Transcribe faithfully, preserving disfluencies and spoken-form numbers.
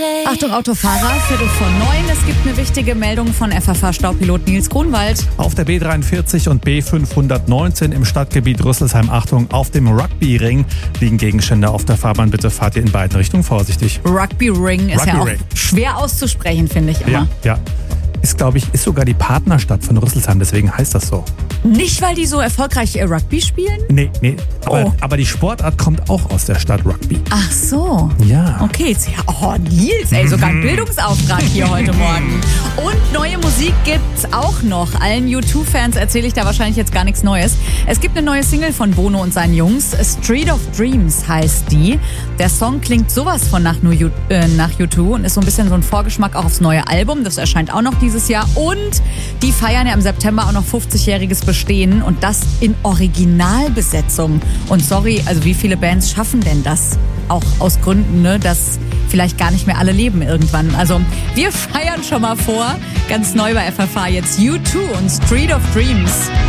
Achtung Autofahrer, Viertel vor neun. Es gibt eine wichtige Meldung von F F H-Staupilot Nils Grunwald. Auf der B dreiundvierzig und B fünfhundertneunzehn im Stadtgebiet Rüsselsheim, Achtung, auf dem Rugby-Ring liegen Gegenstände auf der Fahrbahn. Bitte fahrt ihr in beiden Richtungen vorsichtig. Rugby-Ring ist Rugby ja auch Ring. schwer auszusprechen, finde ich immer. Ja, ja. Ist, glaube ich, ist sogar die Partnerstadt von Rüsselsheim, deswegen heißt das so. Nicht, weil die so erfolgreich äh, Rugby spielen? Nee, nee. Aber, Oh. aber die Sportart kommt auch aus der Stadt Rugby. Ach so. Ja. Okay, jetzt, ja, oh Nils, ey, sogar ein Bildungsauftrag hier heute Morgen. Und neue Musik gibt's auch noch. Allen U zwei Fans erzähle ich da wahrscheinlich jetzt gar nichts Neues. Es gibt eine neue Single von Bono und seinen Jungs. Street of Dreams heißt die. Der Song klingt sowas von nach, New U, äh, nach U zwei und ist so ein bisschen so ein Vorgeschmack auch aufs neue Album. Das erscheint auch noch dieses Jahr. Und die feiern ja im September auch noch fünfzigjähriges Bestehen und das in Originalbesetzung. Und sorry, also wie viele Bands schaffen denn das? Auch aus Gründen, ne, dass vielleicht gar nicht mehr alle leben irgendwann. Also wir feiern schon mal vor. Ganz neu bei F F H jetzt U zwei und Street of Dreams.